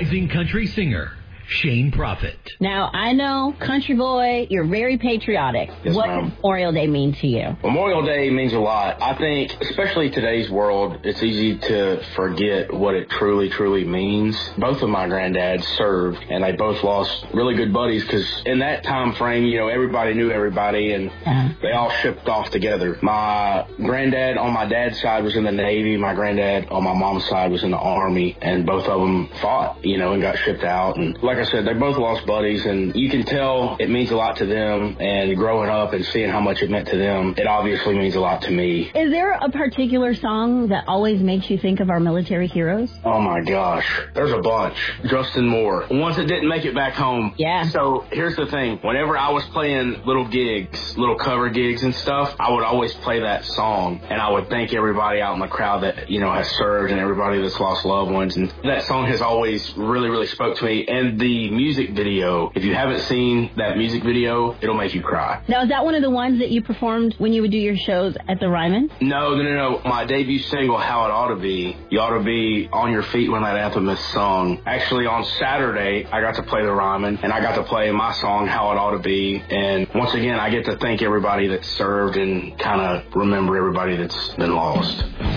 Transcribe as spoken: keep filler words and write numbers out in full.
rising country singer, Shane Prophet. Now, I know, country boy, you're very patriotic. Yes, what ma'am. does Memorial Day mean to you? Memorial Day means a lot. I think, especially today's world, it's easy to forget what it truly, truly means. Both of my granddads served, and they both lost really good buddies because in that time frame, you know, everybody knew everybody, and Yeah. they all shipped off together. My granddad on my dad's side was in the Navy. My granddad on my mom's side was in the Army, and both of them fought, you know, and got shipped out. And like I said, they both lost buddies, and you can tell it means a lot to them. And growing up and seeing how much it meant to them, it obviously means a lot to me. Is there a particular song that always makes you think of our military heroes? Oh my gosh, there's a bunch. Justin Moore, ones that didn't make it back home. Yeah. So here's the thing. Whenever I was playing little gigs, little cover gigs and stuff, I would always play that song, and I would thank everybody out in the crowd that, you know, has served and everybody that's lost loved ones. And that song has always really, really spoke to me. And the music video, if you haven't seen that music video, it'll make you cry. Now, is that one of the ones that you performed when you would do your shows at the Ryman? No, no, no, no. My debut single, How It Ought to Be, You Ought to Be on Your Feet when that anthem is sung. Actually, on Saturday, I got to play the Ryman, and I got to play my song, How It Ought to Be. And once again, I get to thank everybody that served and kind of remember everybody that's been lost.